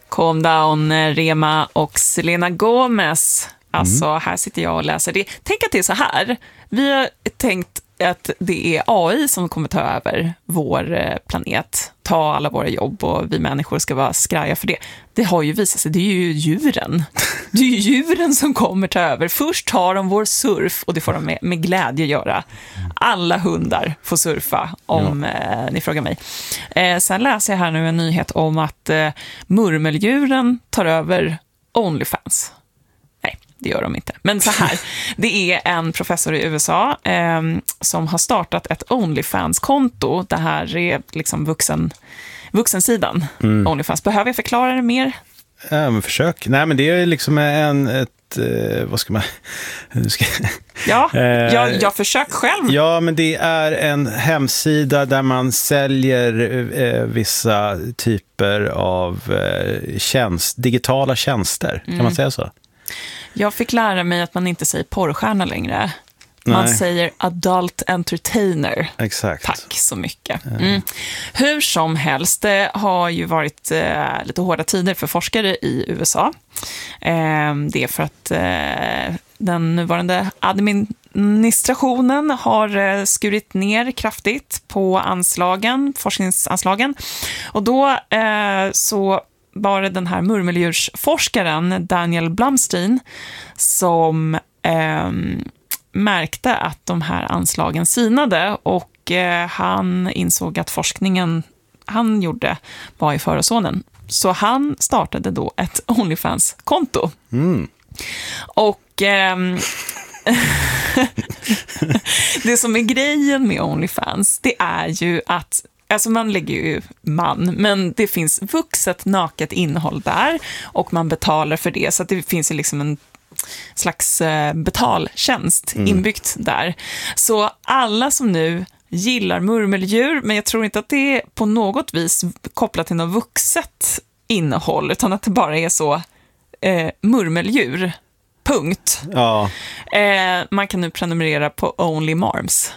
Calm Down, Rema och Selena Gomez. Alltså, här sitter jag och läser det. Tänk att det är så här. Vi har tänkt att det är AI som kommer ta över vår planet, ta alla våra jobb och vi människor ska vara skraja för det. Det har ju visat sig, det är ju djuren. Det är ju djuren som kommer ta över. Först tar de vår surf och det får de med glädje göra. Alla hundar får surfa om ni frågar mig. Sen läser jag här nu en nyhet om att murmeldjuren tar över OnlyFans. Det gör de inte. Men så här, det är en professor i USA som har startat ett OnlyFans-konto. Det här är liksom vuxensidan. OnlyFans. Behöver jag förklara det mer? Ja, men försök. Nej, men det är liksom vad ska man... Ja, jag försöker själv. Ja, men det är en hemsida där man säljer vissa typer av digitala tjänster. Kan man säga så? Jag fick lära mig att man inte säger porrstjärna längre. Man säger adult entertainer. Exakt. Tack så mycket. Hur som helst, det har ju varit lite hårda tider för forskare i USA. Det är för att den nuvarande administrationen har skurit ner kraftigt på forskningsanslagen. Och då så var det den här murmeldjursforskaren Daniel Blumstein som märkte att de här anslagen sinade och han insåg att forskningen han gjorde var i förarzonen. Så han startade då ett OnlyFans-konto. Och det som är grejen med OnlyFans, det är ju att alltså man lägger ju men det finns vuxet naket innehåll där och man betalar för det, så att det finns ju liksom en slags betaltjänst inbyggt där. Så alla som nu gillar murmeldjur, men jag tror inte att det är på något vis kopplat till något vuxet innehåll, utan att det bara är så murmeldjur. Punkt. Ja. Man kan nu prenumerera på Only Marms.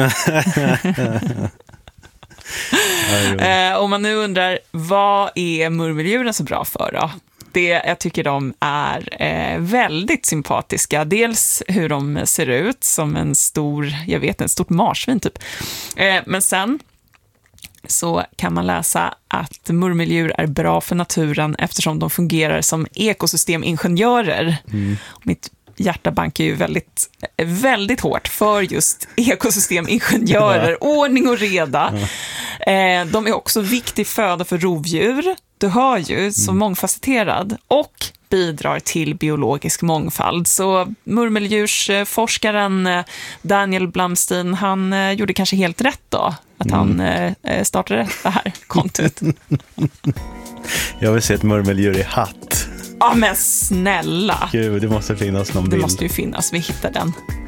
Om man nu undrar, vad är murmeldjuren så bra för då? Jag tycker de är väldigt sympatiska. Dels hur de ser ut som en stort marsvin typ. Men sen så kan man läsa att murmeldjur är bra för naturen eftersom de fungerar som ekosystemingenjörer. Mitt hjärta bankar ju väldigt, väldigt hårt för just ekosystemingenjörer. Ordning och reda. De är också viktig föda för rovdjur. Du hör ju, så mångfacetterad och bidrar till biologisk mångfald. Så murmeldjursforskaren Daniel Blumstein, han gjorde kanske helt rätt då att han startade det här kontot. Jag vill se ett murmeldjur i hatt. Ja, men snälla. Gud, det måste finnas någon bild. Det måste ju finnas, vi hittar den.